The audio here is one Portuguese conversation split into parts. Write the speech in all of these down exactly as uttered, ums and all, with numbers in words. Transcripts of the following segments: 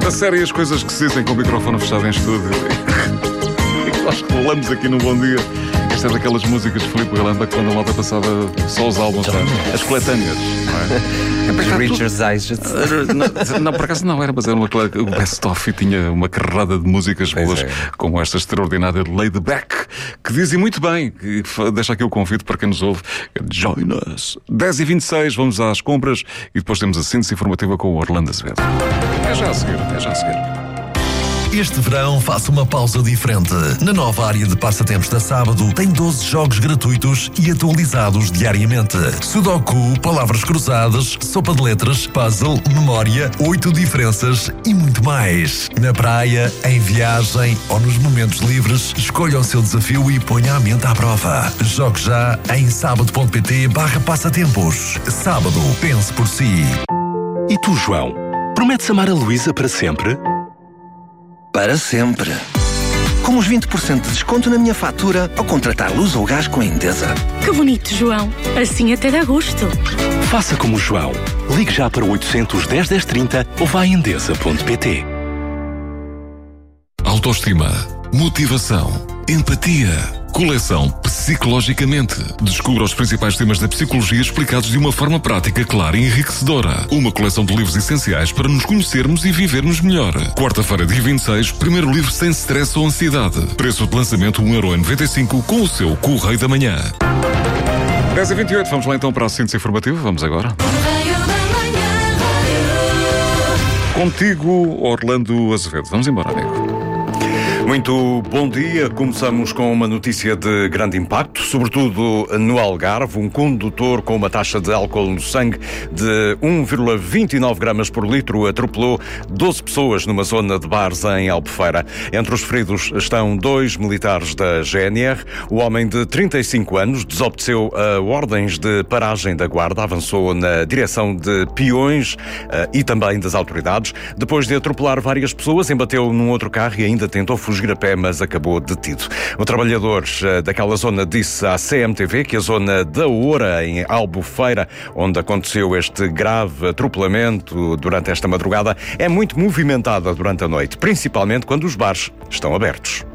A sério, as coisas que se dizem com o microfone fechado em estúdio. E que nós rolamos aqui no Bom Dia. Esta é daquelas músicas de Filipe Galamba que quando a malta passava só os álbuns, as coletâneas. Os Richard Digest. Não, não, por acaso não era, mas era uma, o best-of e tinha uma carrada de músicas boas, é. Como esta extraordinária de Laid Back, que dizem muito bem, que deixa aqui o convite para quem nos ouve. Join us. dez e vinte e seis, vamos às compras e depois temos a síntese informativa com o Orlando Azevedo. É já a seguir, é já a seguir. Este verão faça uma pausa diferente. Na nova área de passatempos da Sábado tem doze jogos gratuitos e atualizados diariamente. Sudoku, palavras cruzadas, sopa de letras, puzzle, memória, oito diferenças e muito mais. Na praia, em viagem ou nos momentos livres, escolha o seu desafio e ponha a mente à prova. Jogue já em sábado.pt barra passatempos. Sábado, pense por si. E tu, João? Prometes amar a Luísa para sempre? Para sempre. Com os vinte por cento de desconto na minha fatura ao contratar luz ou gás com a Endesa. Que bonito, João. Assim até dá gosto. Faça como o João. Ligue já para o oitocentos, dez, dez, trinta ou vá a endesa ponto pt. Autoestima, motivação, empatia, coleção Psicologicamente. Descubra os principais temas da psicologia explicados de uma forma prática, clara e enriquecedora. Uma coleção de livros essenciais para nos conhecermos e vivermos melhor. Quarta-feira, dia vinte e seis, primeiro livro sem stress ou ansiedade. Preço de lançamento um euro e noventa e cinco com o seu Correio da Manhã. dez e vinte e oito, vamos lá então para a síntese informativa. Vamos agora. Contigo, Orlando Azevedo. Vamos embora, amigo. Muito bom dia. Começamos com uma notícia de grande impacto, sobretudo no Algarve. Um condutor com uma taxa de álcool no sangue de um vírgula vinte e nove gramas por litro atropelou doze pessoas numa zona de bares em Albufeira. Entre os feridos estão dois militares da G N R. O homem de trinta e cinco anos desobedeceu a ordens de paragem da guarda, avançou na direção de peões uh, e também das autoridades. Depois de atropelar várias pessoas, embateu num outro carro e ainda tentou fugir a pé, mas acabou detido. O trabalhador daquela zona disse à C M T V que a zona da Oura, em Albufeira, onde aconteceu este grave atropelamento durante esta madrugada, é muito movimentada durante a noite, principalmente quando os bares estão abertos.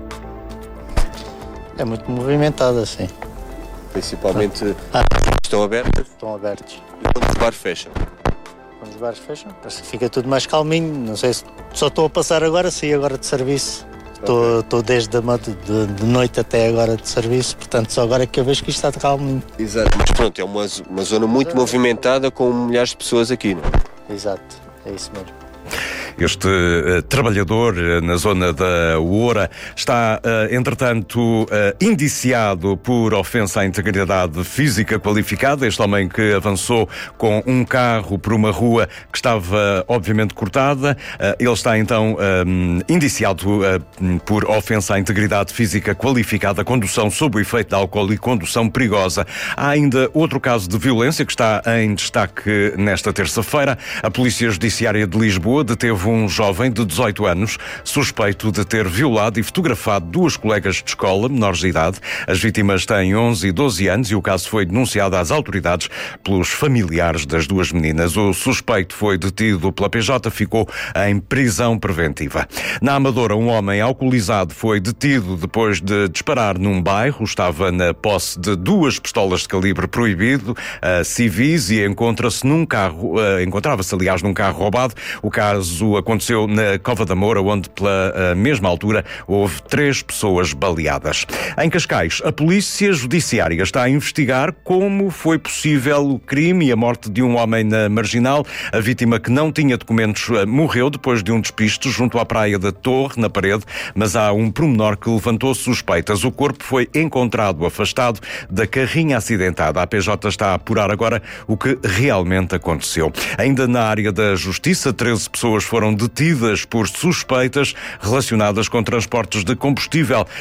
É muito movimentada, sim. Principalmente ah. estão abertas? Estão abertos. E quando os bares fecham? Quando os bares fecham, parece que fica tudo mais calminho. Não sei se só estou a passar agora, saí agora de serviço. Estou okay. desde a de, de noite até agora de serviço, portanto só agora é que eu vejo que isto está calminho. Exato, mas pronto, é uma, uma zona muito movimentada com milhares de pessoas aqui, não é? Exato, é isso mesmo. Este uh, trabalhador uh, na zona da Oura está, uh, entretanto, uh, indiciado por ofensa à integridade física qualificada. Este homem que avançou com um carro por uma rua que estava, obviamente, cortada. Uh, ele está, então, um, indiciado uh, por ofensa à integridade física qualificada, condução sob o efeito de álcool e condução perigosa. Há ainda outro caso de violência que está em destaque nesta terça-feira. A Polícia Judiciária de Lisboa deteve um jovem de dezoito anos suspeito de ter violado e fotografado duas colegas de escola menores de idade. As vítimas têm onze e doze anos e o caso foi denunciado às autoridades pelos familiares das duas meninas. O suspeito foi detido pela P J, ficou em prisão preventiva. Na Amadora, um homem alcoolizado foi detido depois de disparar num bairro. Estava na posse de duas pistolas de calibre proibido, uh, civis, e encontra-se num carro, uh, encontrava-se aliás num carro roubado. O caso aconteceu na Cova da Moura, onde pela mesma altura houve três pessoas baleadas. Em Cascais, a Polícia Judiciária está a investigar como foi possível o crime e a morte de um homem na Marginal. A vítima, que não tinha documentos, morreu depois de um despiste junto à praia da Torre, na parede, mas há um pormenor que levantou suspeitas. O corpo foi encontrado afastado da carrinha acidentada. A P J está a apurar agora o que realmente aconteceu. Ainda na área da Justiça, treze pessoas foram detidas por suspeitas relacionadas com transportes de combustível.